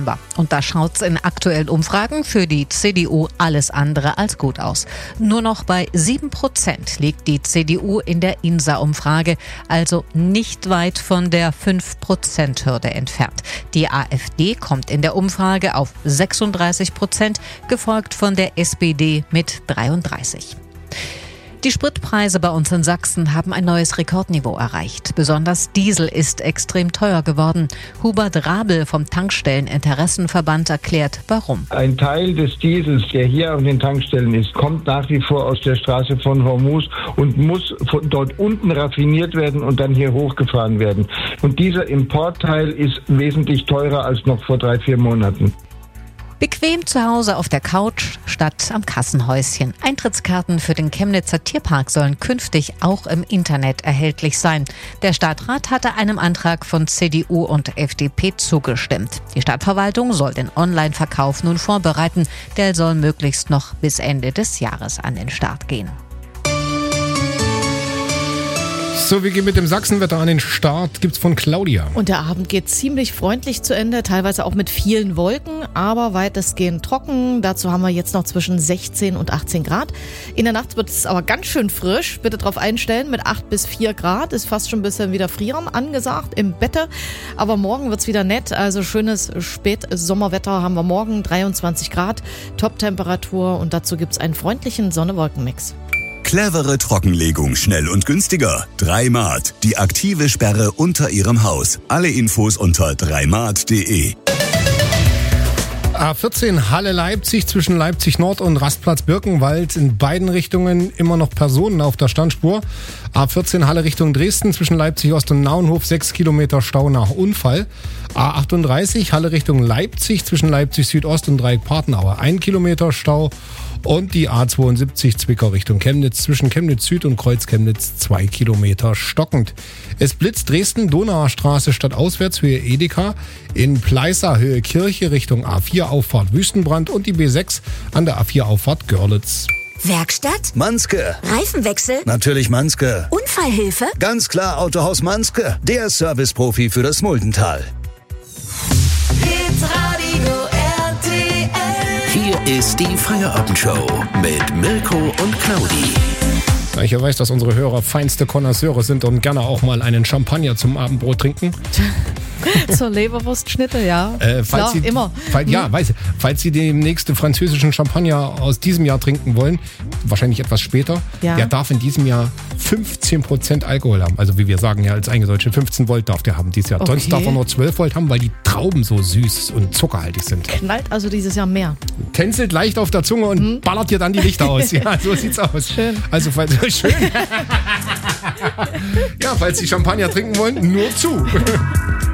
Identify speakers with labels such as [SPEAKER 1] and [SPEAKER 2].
[SPEAKER 1] November. Und da schaut's in aktuellen Umfragen für die CDU alles andere als gut aus. Nur noch bei 7% liegt die CDU in der INSA-Umfrage, also nicht weit von der 5%-Hürde entfernt. Die AfD kommt in der Umfrage auf 36%, gefolgt von der SPD mit 33%. Die Spritpreise bei uns in Sachsen haben ein neues Rekordniveau erreicht. Besonders Diesel ist extrem teuer geworden. Hubert Rabel vom Tankstelleninteressenverband erklärt, warum.
[SPEAKER 2] Ein Teil des Diesels, der hier auf den Tankstellen ist, kommt nach wie vor aus der Straße von Hormuz und muss von dort unten raffiniert werden und dann hier hochgefahren werden. Und dieser Importteil ist wesentlich teurer als noch vor 3-4 Monaten.
[SPEAKER 1] Bequem zu Hause auf der Couch statt am Kassenhäuschen. Eintrittskarten für den Chemnitzer Tierpark sollen künftig auch im Internet erhältlich sein. Der Stadtrat hatte einem Antrag von CDU und FDP zugestimmt. Die Stadtverwaltung soll den Online-Verkauf nun vorbereiten. Der soll möglichst noch bis Ende des Jahres an den Start gehen.
[SPEAKER 3] So, wir gehen mit dem Sachsenwetter an den Start. Gibt's von Claudia.
[SPEAKER 4] Und der Abend geht ziemlich freundlich zu Ende, teilweise auch mit vielen Wolken, aber weitestgehend trocken. Dazu haben wir jetzt noch zwischen 16 und 18 Grad. In der Nacht wird es aber ganz schön frisch. Bitte drauf einstellen, mit 8 bis 4 Grad. Ist fast schon ein bisschen wieder Frieren angesagt im Bette. Aber morgen wird's wieder nett. Also schönes Spätsommerwetter haben wir morgen. 23 Grad, Top-Temperatur. Und dazu gibt's einen freundlichen Sonne-Wolken-Mix.
[SPEAKER 5] Clevere Trockenlegung, schnell und günstiger. 3Mart, die aktive Sperre unter Ihrem Haus. Alle Infos unter 3mart.de.
[SPEAKER 3] A14 Halle-Leipzig zwischen Leipzig Nord und Rastplatz Birkenwald. In beiden Richtungen immer noch Personen auf der Standspur. A14 Halle Richtung Dresden zwischen Leipzig Ost und Naunhof 6 Kilometer Stau nach Unfall. A38 Halle Richtung Leipzig zwischen Leipzig Südost und Dreieck-Partenauer 1 Kilometer Stau. Und die A72 Zwickau Richtung Chemnitz zwischen Chemnitz Süd und Kreuz Chemnitz 2 Kilometer stockend. Es blitzt Dresden, Donauer Straße stadtauswärts Höhe Edeka, in Pleißer Höhe Kirche Richtung A4 Auffahrt Wüstenbrand und die B6 an der A4 Auffahrt Görlitz.
[SPEAKER 6] Werkstatt?
[SPEAKER 7] Manske.
[SPEAKER 6] Reifenwechsel?
[SPEAKER 7] Natürlich Manske.
[SPEAKER 6] Unfallhilfe?
[SPEAKER 7] Ganz klar Autohaus Manske, der Serviceprofi für das Muldental.
[SPEAKER 8] Hier ist die Feierabendshow mit Mirko und Claudi.
[SPEAKER 3] Da ich ja weiß, dass unsere Hörer feinste Connoisseure sind und gerne auch mal einen Champagner zum Abendbrot trinken.
[SPEAKER 4] Zur Leberwurstschnitte, ja.
[SPEAKER 3] Falls Sie,
[SPEAKER 4] immer.
[SPEAKER 3] Falls Sie den nächsten französischen Champagner aus diesem Jahr trinken wollen, wahrscheinlich etwas später, der darf in diesem Jahr 15% Alkohol haben. Also wie wir sagen ja als Eingedeutsche, 15 Volt darf der haben dieses Jahr. Okay. Sonst darf er nur 12 Volt haben, weil die Trauben so süß und zuckerhaltig sind.
[SPEAKER 4] Knallt also dieses Jahr mehr.
[SPEAKER 3] Tänzelt leicht auf der Zunge und ballert dir dann die Lichter aus. Ja, so sieht's aus.
[SPEAKER 4] Schön.
[SPEAKER 3] Also schön. Ja, falls Sie Champagner trinken wollen, nur zu.